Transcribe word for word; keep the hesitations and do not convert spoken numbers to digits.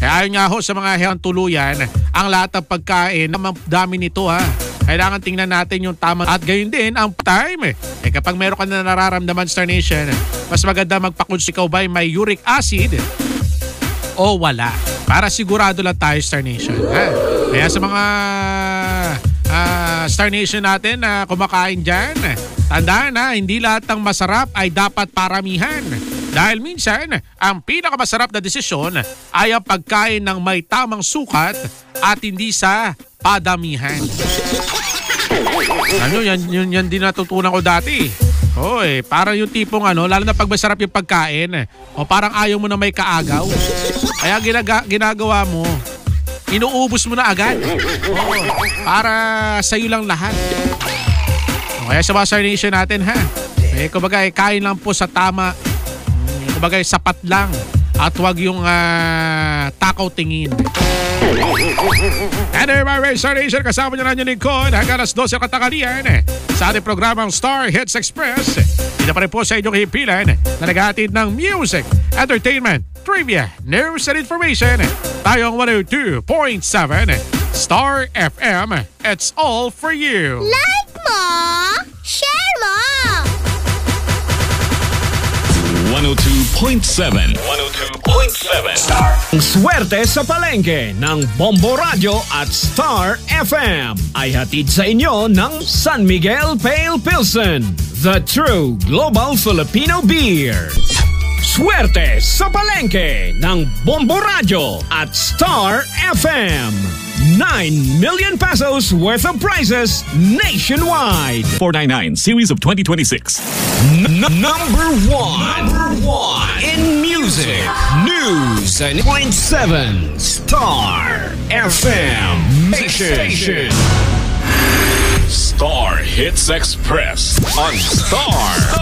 Kaya ayon nga ho sa mga hiyang tuluyan, ang lahat ng pagkain, ang dami nito ha. Kailangan tingnan natin yung tama at gayon din ang time. Eh kapag meron ka na nararamdaman, Star Nation, mas maganda magpakunsi ikaw ba may uric acid o wala. Para sigurado lang tayo, Star Nation. Ha? Kaya sa mga uh, Star Nation natin na kumakain dyan, tandaan na hindi lahat ng masarap ay dapat paramihan. Dahil minsan, ang pinakamasarap na desisyon ay ang pagkain ng may tamang sukat at hindi sa padamihan. Ano, yan, yan, yan din natutunan ko dati. Oh, eh, parang yung tipong ano, lalo na pag masarap yung pagkain, o parang ayaw mo na may kaagaw. Kaya ginaga, ginagawa mo, inuubos mo na agad. Oh, para sa'yo lang lahat. O, kaya sa mga Star Nation natin ha, eh, kumbaga eh, kain lang po sa tama. Kumbaga sapat lang at wag yung uh, takaw tingin. And everybody, Star Nation, kasama nyo na nyo lingkod hanggang alas dose katanghalian sa ating programang Star Hits Express. Ito pa rin po sa inyong hipilan na naghahatid ng music, entertainment, trivia, news and information. Tayong one oh two point seven Star F M. It's all for you. Like mo! Share mo! one oh two point seven. one oh two point seven Star. Ang swerte sa palengke ng Bombo Radio at Star F M ay hatid sa inyo ng San Miguel Pale Pilsen, the true global Filipino beer. Swerte sa palengke ng Bombo Radio at Star F M. nine million pesos worth of prizes nationwide. four ninety-nine Series of twenty twenty-six. N- number one. Number one. In music, news, and point seven Star F M Station. Star Hits Express on Star